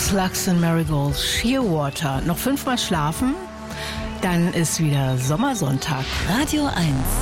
Slugs and Marigolds, Shearwater. Noch 5-mal schlafen, dann ist wieder Sommersonntag. Radio 1.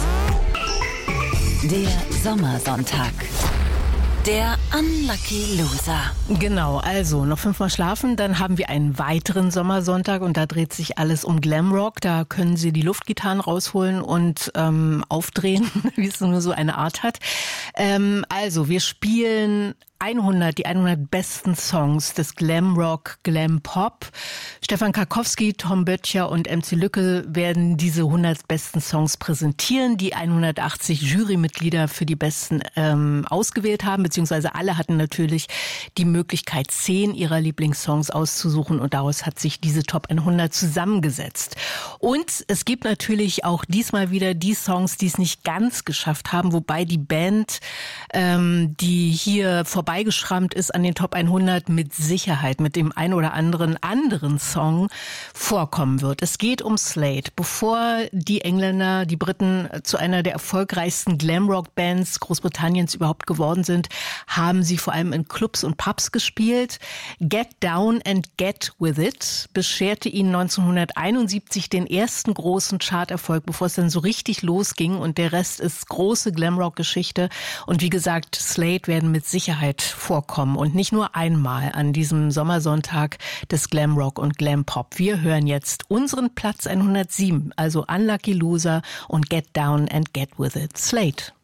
Der Sommersonntag. Der Unlucky Loser. Genau, also noch 5-mal schlafen, dann haben wir einen weiteren Sommersonntag und da dreht sich alles um Glamrock. Da können Sie die Luftgitarren rausholen und aufdrehen, wie es nur so eine Art hat. Also wir spielen die 100 besten Songs des Glamrock, Glampop. Stefan Karkowski, Tom Böttcher und MC Lücke werden diese 100 besten Songs präsentieren, die 180 Jurymitglieder für die besten ausgewählt haben, beziehungsweise alle hatten natürlich die Möglichkeit, 10 ihrer Lieblingssongs auszusuchen und daraus hat sich diese Top 100 zusammengesetzt. Und es gibt natürlich auch diesmal wieder die Songs, die es nicht ganz geschafft haben, wobei die Band, die hier vorbeigeschrammt ist an den Top 100, mit Sicherheit mit dem ein oder anderen Song vorkommen wird. Es geht um Slade. Bevor die Engländer, die Briten zu einer der erfolgreichsten Glamrock-Bands Großbritanniens überhaupt geworden sind, haben sie vor allem in Clubs und Pubs gespielt. Get Down and Get With It bescherte ihnen 1971 den ersten großen Charterfolg, bevor es dann so richtig losging und der Rest ist große Glamrock-Geschichte und wie gesagt, Slade werden mit Sicherheit vorkommen und nicht nur einmal an diesem Sommersonntag des Glamrock und Glampop. Wir hören jetzt unseren Platz 107, also Unlucky Loser und Get Down and Get With It, Slade.